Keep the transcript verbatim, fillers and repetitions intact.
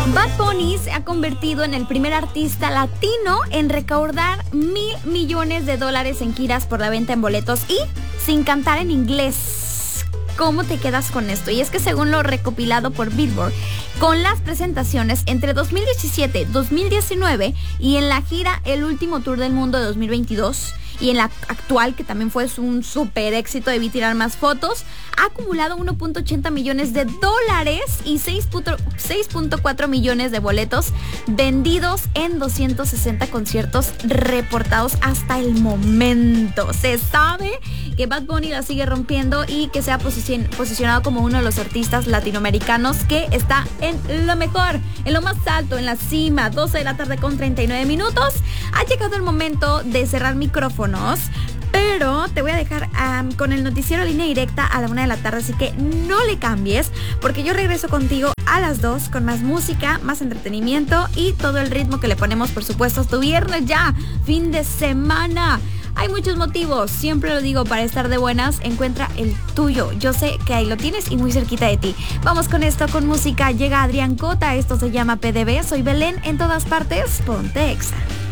Bad Bunny se ha convertido en el primer artista latino en recaudar mil millones de dólares en giras por la venta en boletos y sin cantar en inglés. ¿Cómo te quedas con esto? Y es que según lo recopilado por Billboard, con las presentaciones entre dos mil diecisiete, dos mil diecinueve y en la gira El Último Tour del Mundo de dos mil veintidós, y en la actual, que también fue un súper éxito, debí tirar más fotos, ha acumulado uno punto ochenta millones de dólares y seis punto cuatro millones de boletos vendidos en doscientos sesenta conciertos reportados hasta el momento. Se sabe que Bad Bunny la sigue rompiendo y que se ha posici- posicionado como uno de los artistas latinoamericanos que está en lo mejor, en lo más alto, en la cima. Doce de la tarde con treinta y nueve minutos. Ha llegado el momento de cerrar micrófonos, pero te voy a dejar um, con el noticiero Línea Directa a la una de la tarde, así que no le cambies, porque yo regreso contigo a las dos con más música, más entretenimiento y todo el ritmo que le ponemos, por supuesto, tu viernes ya, fin de semana. Hay muchos motivos, siempre lo digo, para estar de buenas. Encuentra el tuyo. Yo sé que ahí lo tienes y muy cerquita de ti. Vamos con esto, con música. Llega Adrián Cota, esto se llama P D B. Soy Belén, en todas partes, ponte Exa.